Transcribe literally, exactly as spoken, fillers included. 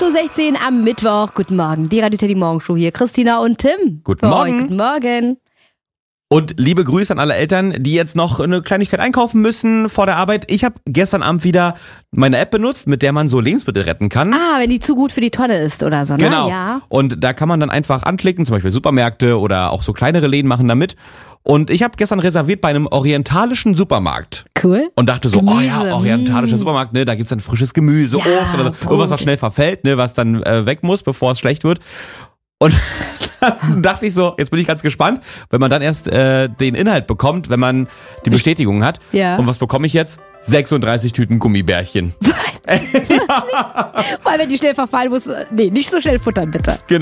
Uhr sechzehn am Mittwoch. Guten Morgen. Die Radio Teddy Morgenshow hier. Christina und Tim. Guten Morgen. Guten Morgen. Und liebe Grüße an alle Eltern, die jetzt noch eine Kleinigkeit einkaufen müssen vor der Arbeit. Ich habe gestern Abend wieder meine App benutzt, mit der man so Lebensmittel retten kann. Ah, wenn die zu gut für die Tonne ist oder so, ne? Genau. Ja. Und da kann man dann einfach anklicken, zum Beispiel Supermärkte oder auch so kleinere Läden machen damit. Und ich habe gestern reserviert bei einem orientalischen Supermarkt. Cool. Und dachte so, Gemüse. oh ja, orientalischer mm. Supermarkt, ne, da gibt's dann frisches Gemüse, Ja, Obst oder so, Brot. irgendwas, was schnell verfällt, ne, was dann äh, weg muss, bevor es schlecht wird. Und dann dachte ich so, jetzt bin ich ganz gespannt, wenn man dann erst äh, den Inhalt bekommt, wenn man die Bestätigung hat. Ja. Und was bekomme ich jetzt? sechsunddreißig Tüten Gummibärchen. Weil wenn die schnell verfallen muss, nee, nicht so schnell futtern, bitte. Genau.